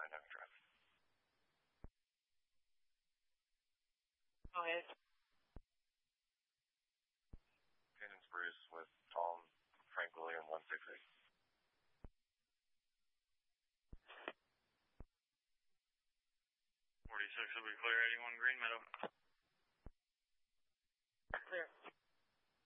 Dynamic Drive. Go ahead. Cannon's Bruce with Tom Frank William 168. 46 will be clear, 81 Green Meadow. Clear.